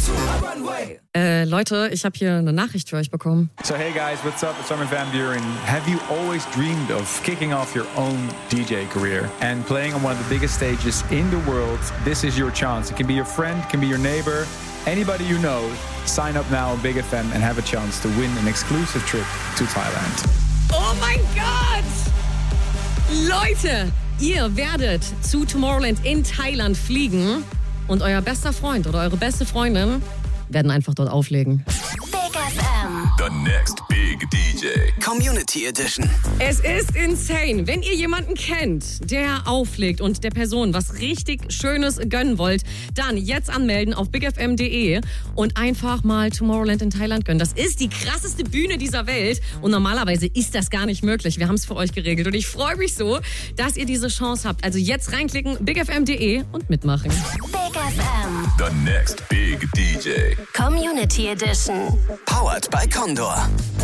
Leute, ich habe hier eine Nachricht für euch bekommen. So hey guys, what's up? It's Armin van Buren. Have you always dreamed of kicking off your own DJ career and playing on one of the biggest stages in the world? This is your chance. It can be your friend, it can be your neighbor, anybody you know. Sign up now on Big FM and have a chance to win an exclusive trip to Thailand. Oh mein Gott! Leute, ihr werdet zu Tomorrowland in Thailand fliegen und euer bester Freund oder eure beste Freundin werden einfach dort auflegen. Big FM. The next big DJ. Community Edition. Es ist insane. Wenn ihr jemanden kennt, der auflegt und der Person was richtig Schönes gönnen wollt, dann jetzt anmelden auf bigfm.de und einfach mal Tomorrowland in Thailand gönnen. Das ist die krasseste Bühne dieser Welt und normalerweise ist das gar nicht möglich. Wir haben es für euch geregelt und ich freue mich so, dass ihr diese Chance habt. Also jetzt reinklicken, bigfm.de und mitmachen. Big FM. The next big DJ. Community Edition. Powered by Condor.